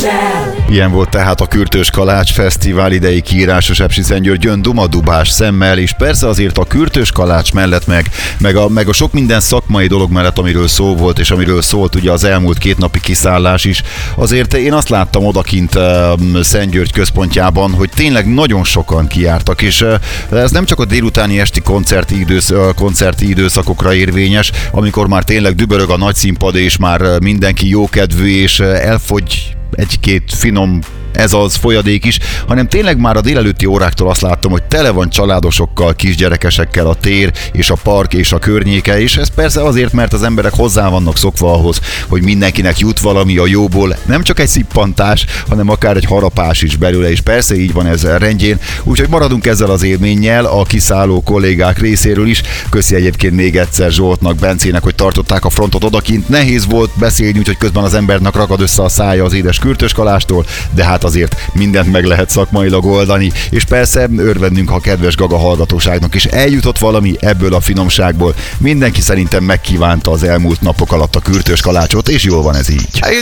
Kürtössel. Ilyen volt tehát a Kürtös Kalács Fesztivál idei kiírásos Sepsiszentgyörgyön dumadubás szemmel, és persze azért a Kürtös Kalács mellett, meg a sok minden szakmai dolog mellett, amiről szó volt, és amiről szólt ugye az elmúlt 2 napi kiszállás is, azért én azt láttam odakint Szentgyörgy központjában, hogy tényleg nagyon sokan kijártak, és ez nem csak a délutáni esti koncerti időszakokra érvényes, amikor már tényleg dübörög a nagy színpad, és már mindenki jókedvű, és elfogy egy-két finom ez az folyadék is, hanem tényleg már a délelőtti óráktól azt láttam, hogy tele van családosokkal, kisgyerekesekkel a tér és a park és a környéke, és ez persze azért, mert az emberek hozzá vannak szokva ahhoz, hogy mindenkinek jut valami a jóból, nem csak egy szippantás, hanem akár egy harapás is belőle, és persze így van ez rendjén, úgyhogy maradunk ezzel az élménnyel a kiszálló kollégák részéről is. Köszi egyébként még egyszer Zsoltnak, Bencének, hogy tartották a frontot odakint. Nehéz volt beszélni, úgyhogy közben az embernek rakad össze a szája az édes Kürtös Kalástól, de hát azért mindent meg lehet szakmailag oldani, és persze örvendünk a kedves Gaga hallgatóságnak is eljutott valami ebből a finomságból. Mindenki szerintem megkívánta az elmúlt napok alatt a Kürtös Kalácsot, és jól van ez így.